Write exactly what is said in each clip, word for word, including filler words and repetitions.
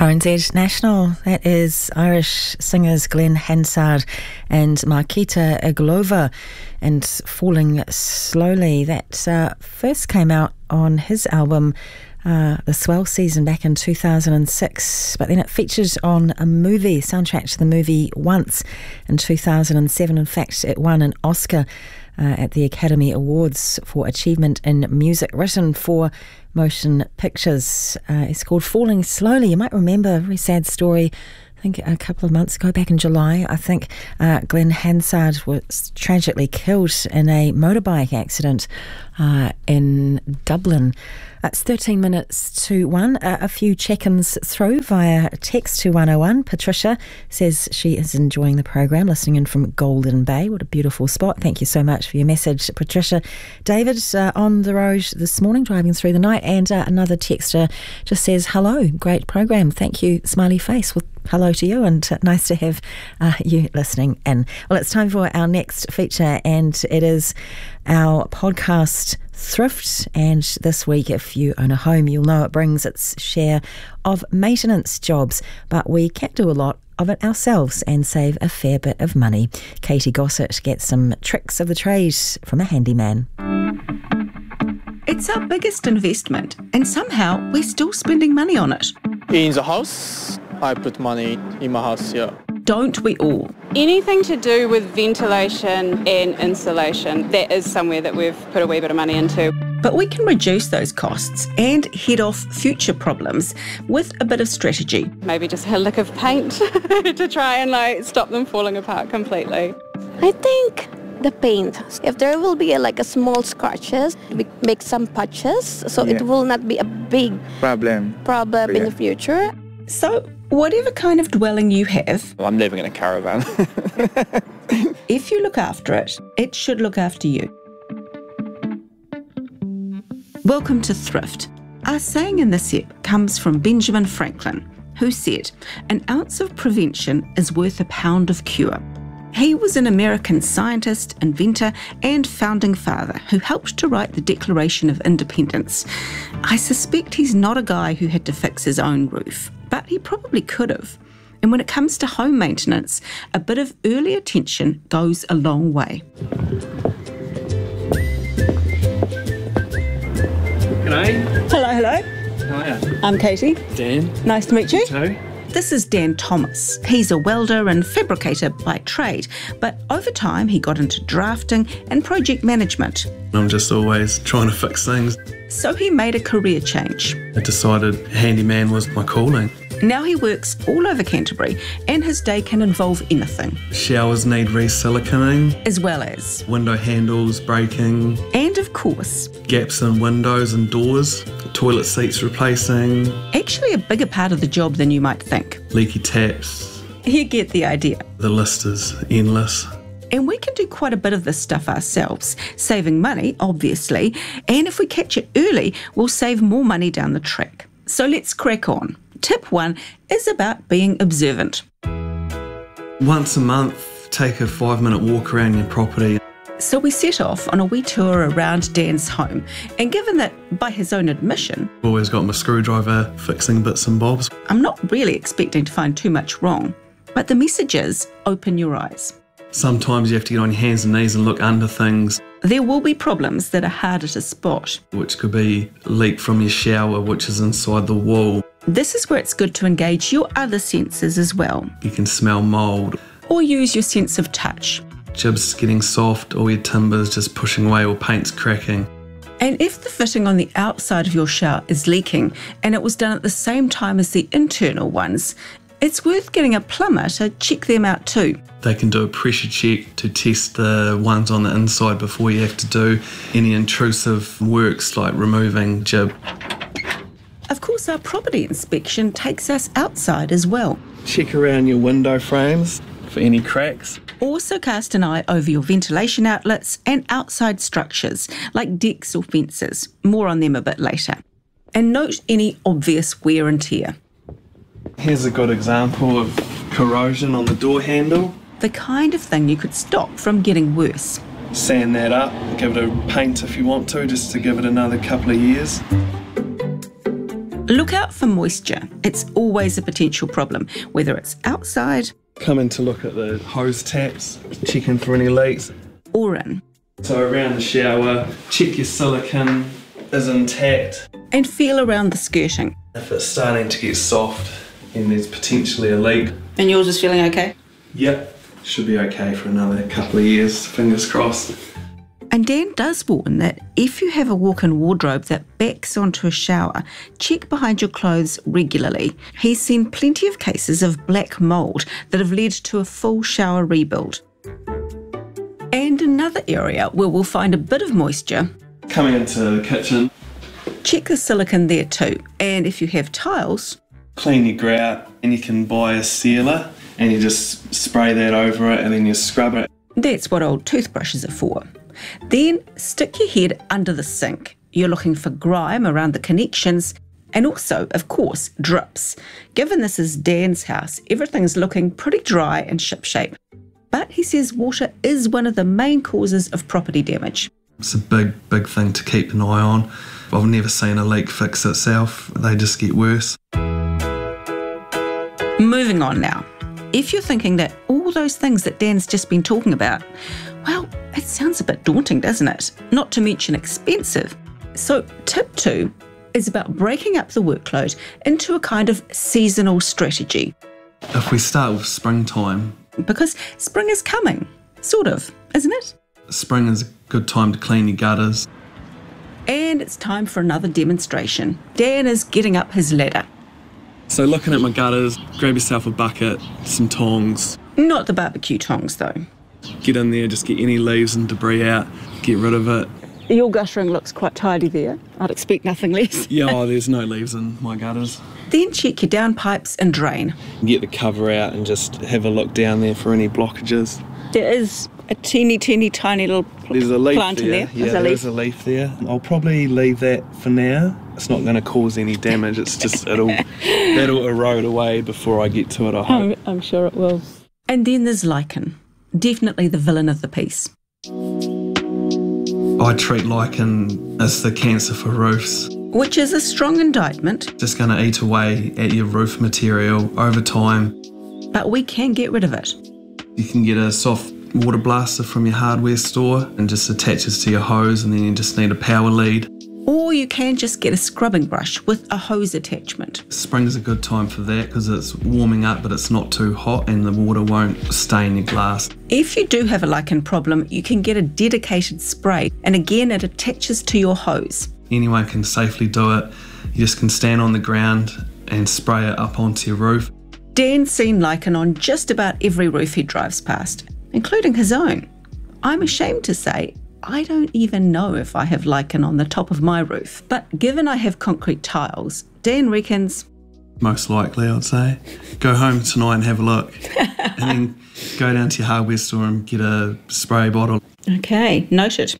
R N Z National. That is Irish singers Glenn Hansard and Marketa Iglova, and Falling Slowly. That uh, first came out on his album Uh, The Swell Season back in two thousand six, but then it featured on a movie, soundtrack to the movie Once in two thousand seven. In fact, it won an Oscar uh, at the Academy Awards for Achievement in Music, written for motion pictures. Uh, it's called Falling Slowly. You might remember a very sad story, I think a couple of months ago, back in July, I think uh, Glenn Hansard was tragically killed in a motorbike accident uh, in Dublin. It's thirteen minutes to one. Uh, a few check-ins through via text to one oh one. Patricia says she is enjoying the program, listening in from Golden Bay. What a beautiful spot. Thank you so much for your message, Patricia. David, uh, on the road this morning, driving through the night, and uh, another texter just says, hello, great program. Thank you, smiley face. Well, hello to you, and uh, nice to have uh, you listening in. Well, it's time for our next feature, and it is our podcast Thrift. And this week, if you own a home, you'll know it brings its share of maintenance jobs, but we can do a lot of it ourselves and save a fair bit of money. Katie Gossett gets some tricks of the trade from a handyman. It's our biggest investment, and somehow we're still spending money on it. In the house, I put money in my house, yeah. Don't we all? Anything to do with ventilation and insulation, that is somewhere that we've put a wee bit of money into. But we can reduce those costs and head off future problems with a bit of strategy. Maybe just a lick of paint to try and like stop them falling apart completely. I think the paint. If there will be a, like a small scratches, we make some patches so yeah. It will not be a big problem, problem yeah. in the future. So whatever kind of dwelling you have, well, I'm living in a caravan. if you look after it, it should look after you. Welcome to Thrift. Our saying in this ep comes from Benjamin Franklin, who said, an ounce of prevention is worth a pound of cure. He was an American scientist, inventor, and founding father who helped to write the Declaration of Independence. I suspect he's not a guy who had to fix his own roof, but he probably could have. And when it comes to home maintenance, a bit of early attention goes a long way. G'day. Hello, hello. Hiya. I'm Katie. Dan. Nice to meet you. You too. This is Dan Thomas. He's a welder and fabricator by trade, but over time he got into drafting and project management. I'm just always trying to fix things. So he made a career change. I decided handyman was my calling. Now he works all over Canterbury, and his day can involve anything. Showers need re-siliconing. As well as window handles breaking. And of course, gaps in windows and doors. Toilet seats replacing. Actually a bigger part of the job than you might think. Leaky taps. You get the idea. The list is endless. And we can do quite a bit of this stuff ourselves, saving money, obviously, and if we catch it early, we'll save more money down the track. So let's crack on. Tip one is about being observant. Once a month, take a five-minute walk around your property. So we set off on a wee tour around Dan's home, and given that, by his own admission, I've always got my screwdriver fixing bits and bobs. I'm not really expecting to find too much wrong, but the message is, open your eyes. Sometimes you have to get on your hands and knees and look under things. There will be problems that are harder to spot. Which could be a leak from your shower, which is inside the wall. This is where it's good to engage your other senses as well. You can smell mould. Or use your sense of touch. Jibs getting soft, or your timbers just pushing away, or paint's cracking. And if the fitting on the outside of your shower is leaking, and it was done at the same time as the internal ones, it's worth getting a plumber to check them out too. They can do a pressure check to test the ones on the inside before you have to do any intrusive works like removing jib. Of course, our property inspection takes us outside as well. Check around your window frames for any cracks. Also cast an eye over your ventilation outlets and outside structures like decks or fences. More on them a bit later. And note any obvious wear and tear. Here's a good example of corrosion on the door handle. The kind of thing you could stop from getting worse. Sand that up, give it a paint if you want to, just to give it another couple of years. Look out for moisture. It's always a potential problem, whether it's outside Come in to look at the hose taps, checking for any leaks. or in. So around the shower, check your silicone is intact. And feel around the skirting. If it's starting to get soft and there's potentially a leak, And yours is feeling okay? yep, should be okay for another couple of years, fingers crossed. And Dan does warn that if you have a walk-in wardrobe that backs onto a shower, check behind your clothes regularly. He's seen plenty of cases of black mould that have led to a full shower rebuild. And another area where we'll find a bit of moisture, Coming into the kitchen, check the silicone there too. And if you have tiles, clean your grout and you can buy a sealer and you just spray that over it and then you scrub it. that's what old toothbrushes are for. Then stick your head under the sink. You're looking for grime around the connections and also, of course, drips. Given this is Dan's house, everything's looking pretty dry and shipshape. But he says water is one of the main causes of property damage. It's a big, big thing to keep an eye on. I've never seen a leak fix itself. They just get worse. Moving on now. If you're thinking that all those things that Dan's just been talking about, well, it sounds a bit daunting, doesn't it? Not to mention expensive. So tip two is about breaking up the workload into a kind of seasonal strategy. If we start with springtime, Because spring is coming, sort of, isn't it? spring is a good time to clean your gutters. And it's time for another demonstration. Dan is getting up his ladder. So looking at my gutters, grab yourself a bucket, some tongs, Not the barbecue tongs, though. get in there, just get any leaves and debris out, get rid of it. Your guttering looks quite tidy there. I'd expect nothing less. Yeah, oh, there's no leaves in my gutters. Then check your downpipes and drain. Get the cover out and just have a look down there for any blockages. There is a teeny, teeny, tiny little pl- There's a leaf plant there. in there. Yeah, There's a there's leaf. a leaf there. I'll probably leave that for now. It's not going to cause any damage. It's just it'll that'll erode away before I get to it. I hope. I'm, I'm sure it will. And then there's lichen. Definitely the villain of the piece. I treat lichen as the cancer for roofs. Which is a strong indictment, Just going to eat away at your roof material over time. but we can get rid of it. You can get a soft water blaster from your hardware store and just attaches to your hose, and then you just need a power lead. Or you can just get a scrubbing brush with a hose attachment. Spring's a good time for that because it's warming up but it's not too hot and the water won't stain your glass. If you do have a lichen problem, you can get a dedicated spray, and again it attaches to your hose. Anyone can safely do it. You just can stand on the ground and spray it up onto your roof. Dan's seen lichen on just about every roof he drives past, including his own. I'm ashamed to say I don't even know if I have lichen on the top of my roof, but given I have concrete tiles, Dan reckons Most likely, I'd say. Go home tonight and have a look. And then go down to your hardware store and get a spray bottle. okay, noted.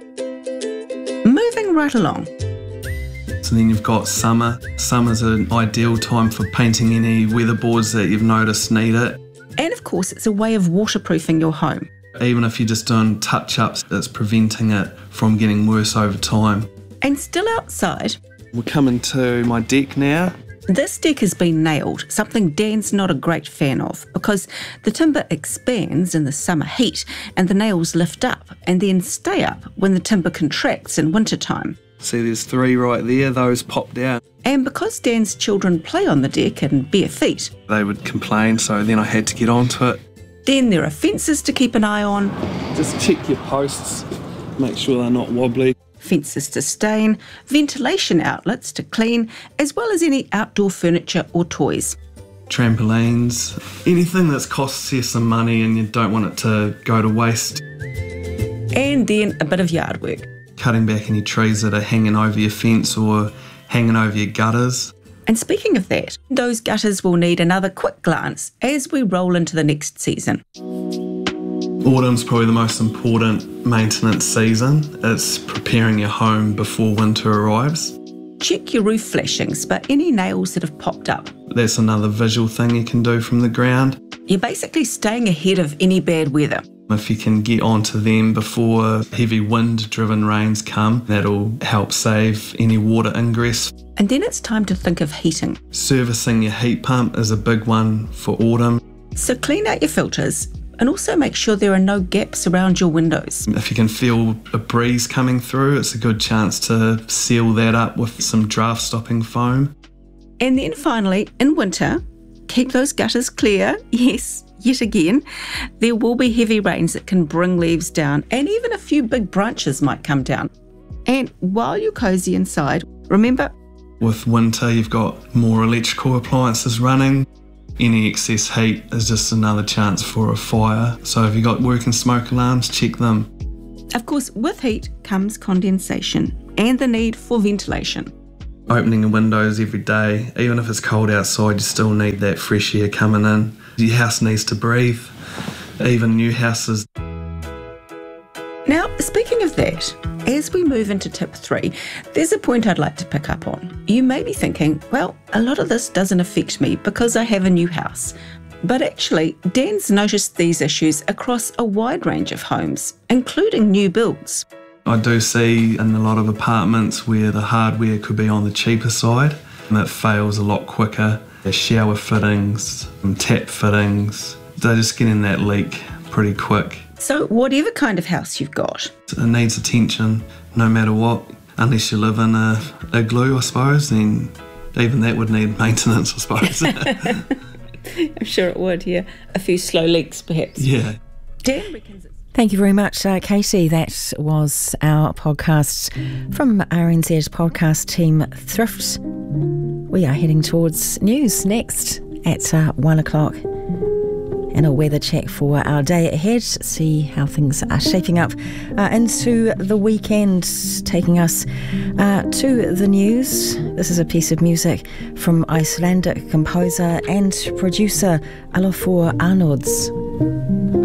Moving right along. So then you've got summer. Summer's an ideal time for painting any weatherboards that you've noticed need it. And of course, it's a way of waterproofing your home. Even if you're just doing touch-ups, it's preventing it from getting worse over time. And still outside, We're coming to my deck now. this deck has been nailed, something Dan's not a great fan of, because the timber expands in the summer heat and the nails lift up and then stay up when the timber contracts in wintertime. See, there's three right there. Those popped out. And because Dan's children play on the deck in bare feet, They would complain, so then I had to get onto it. then there are fences to keep an eye on, Just check your posts. Make sure they're not wobbly. fences to stain, ventilation outlets to clean, as well as any outdoor furniture or toys. Trampolines. Anything that's costs you some money and you don't want it to go to waste. And then a bit of yard work. Cutting back any trees that are hanging over your fence or hanging over your gutters. And speaking of that, those gutters will need another quick glance as we roll into the next season. Autumn's probably the most important maintenance season. It's preparing your home before winter arrives. Check your roof flashings for any nails that have popped up. That's another visual thing you can do from the ground. You're basically staying ahead of any bad weather. If you can get onto them before heavy wind-driven rains come, that'll help save any water ingress. And then it's time to think of heating. Servicing your heat pump is a big one for autumn. So clean out your filters and also make sure there are no gaps around your windows. If you can feel a breeze coming through, it's a good chance to seal that up with some draft stopping foam. And then finally, in winter, keep those gutters clear. Yes, yet again, there will be heavy rains that can bring leaves down, and even a few big branches might come down. And while you're cosy inside, remember, with winter, you've got more electrical appliances running. Any excess heat is just another chance for a fire. So if you've got working smoke alarms, check them. Of course, with heat comes condensation and the need for ventilation. Opening the windows every day, even if it's cold outside, you still need that fresh air coming in. Your house needs to breathe, even new houses. Now, speaking of that, as we move into tip three, there's a point I'd like to pick up on. You may be thinking, well, a lot of this doesn't affect me because I have a new house. But actually, Dan's noticed these issues across a wide range of homes, including new builds. I do see in a lot of apartments where the hardware could be on the cheaper side and it fails a lot quicker. The shower fittings, tap fittings, they're just getting that leak pretty quick. So whatever kind of house you've got, it needs attention no matter what. Unless you live in a igloo, I suppose, then even that would need maintenance, I suppose. I'm sure it would, yeah. A few slow leaks, perhaps. Yeah. Dan reckons it's... Thank you very much, uh, Katie. That was our podcast from R N Z podcast team Thrift. We are heading towards news next at uh, one o'clock. And a weather check for our day ahead, see how things are shaping up uh, into the weekend, taking us uh, to the news. This is a piece of music from Icelandic composer and producer Olafur Arnalds.